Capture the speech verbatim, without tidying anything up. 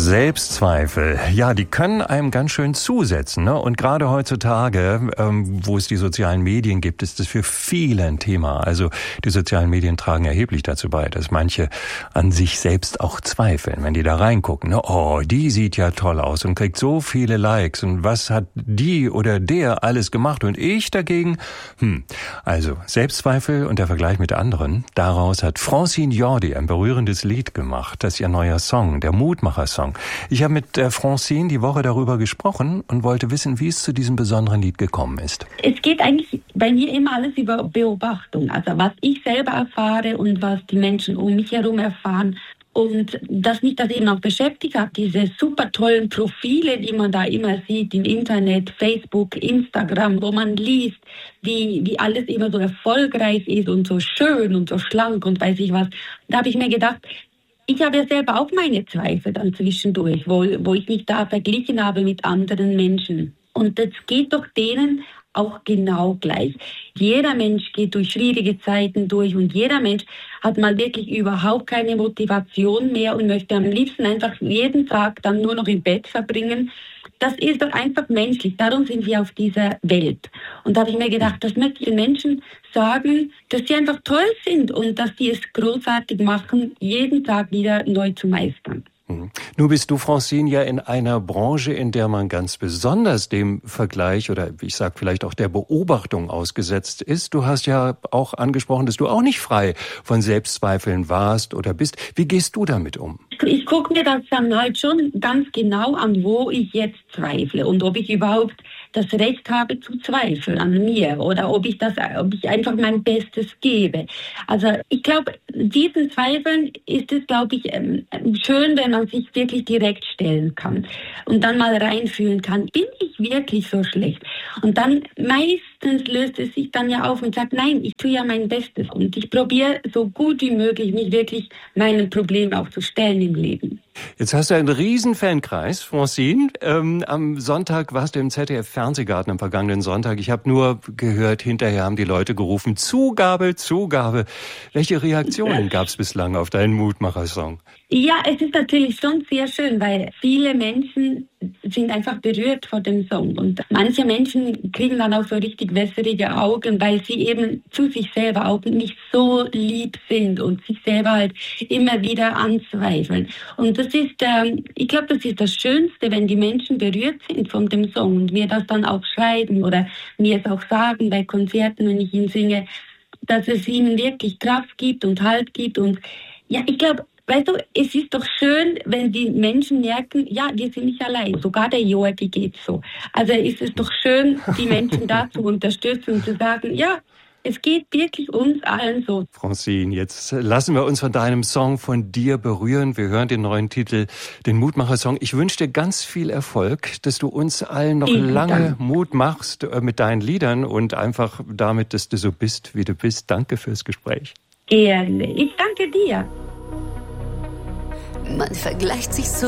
Selbstzweifel, ja, die können einem ganz schön zusetzen, ne? Und gerade heutzutage, ähm, wo es die sozialen Medien gibt, ist das für viele ein Thema. Also die sozialen Medien tragen erheblich dazu bei, dass manche an sich selbst auch zweifeln, wenn die da reingucken. Ne? Oh, die sieht ja toll aus und kriegt so viele Likes. Und was hat die oder der alles gemacht? Und ich dagegen? Hm, also Selbstzweifel und der Vergleich mit anderen. Daraus hat Francine Jordi ein berührendes Lied gemacht. Das ist ihr neuer Song, der Mutmacher-Song. Ich habe mit äh, Francine die Woche darüber gesprochen und wollte wissen, wie es zu diesem besonderen Lied gekommen ist. Es geht eigentlich bei mir immer alles über Beobachtung. Also was ich selber erfahre und was die Menschen um mich herum erfahren. Und dass mich das eben auch beschäftigt hat, diese super tollen Profile, die man da immer sieht im Internet, Facebook, Instagram, wo man liest, wie, wie alles immer so erfolgreich ist und so schön und so schlank und weiß ich was. Da habe ich mir gedacht, ich habe ja selber auch meine Zweifel dann zwischendurch, wo, wo ich mich da verglichen habe mit anderen Menschen. Und das geht doch denen auch genau gleich. Jeder Mensch geht durch schwierige Zeiten durch und jeder Mensch hat mal wirklich überhaupt keine Motivation mehr und möchte am liebsten einfach jeden Tag dann nur noch im Bett verbringen. Das ist doch einfach menschlich. Darum sind wir auf dieser Welt. Und da habe ich mir gedacht, das möchte ich den Menschen sagen, dass sie einfach toll sind und dass sie es großartig machen, jeden Tag wieder neu zu meistern. Nun bist du, Francine, ja in einer Branche, in der man ganz besonders dem Vergleich oder ich sag vielleicht auch der Beobachtung ausgesetzt ist. Du hast ja auch angesprochen, dass du auch nicht frei von Selbstzweifeln warst oder bist. Wie gehst du damit um? Ich gucke mir das dann halt schon ganz genau an, wo ich jetzt zweifle und ob ich überhaupt das Recht habe zu zweifeln an mir oder ob ich das, ob ich einfach mein Bestes gebe. Also ich glaube, diesen Zweifeln ist es, glaube ich, schön, wenn man sich wirklich direkt stellen kann und dann mal reinfühlen kann, bin ich wirklich so schlecht? Und dann meistens löst es sich dann ja auf und sagt, nein, ich tue ja mein Bestes und ich probiere so gut wie möglich, mich wirklich meinen Problemen auch zu stellen im Leben. Jetzt hast du einen riesen Fankreis, Francine. Ähm, am Sonntag warst du im Z D F-Fernsehgarten am vergangenen Sonntag. Ich habe nur gehört, hinterher haben die Leute gerufen, Zugabe, Zugabe. Welche Reaktionen gab es bislang auf deinen Mutmacher-Song? Ja, es ist natürlich schon sehr schön, weil viele Menschen sind einfach berührt von dem Song. Und manche Menschen kriegen dann auch so richtig wässrige Augen, weil sie eben zu sich selber auch nicht so lieb sind und sich selber halt immer wieder anzweifeln. Und das ist, ähm, ich glaube, das ist das Schönste, wenn die Menschen berührt sind von dem Song und mir das dann auch schreiben oder mir es auch sagen bei Konzerten, wenn ich ihn singe, dass es ihnen wirklich Kraft gibt und Halt gibt. Und ja, ich glaube, weißt du, es ist doch schön, wenn die Menschen merken, ja, wir sind nicht allein. Sogar der Jordi geht so. Also ist es doch schön, die Menschen da zu unterstützen und zu sagen, ja, es geht wirklich uns allen so. Francine, jetzt lassen wir uns von deinem Song von dir berühren. Wir hören den neuen Titel, den Mutmacher-Song. Ich wünsche dir ganz viel Erfolg, dass du uns allen noch Vielen lange Dank. Mut machst mit deinen Liedern und einfach damit, dass du so bist, wie du bist. Danke fürs Gespräch. Gerne. Ich danke dir. Man vergleicht sich so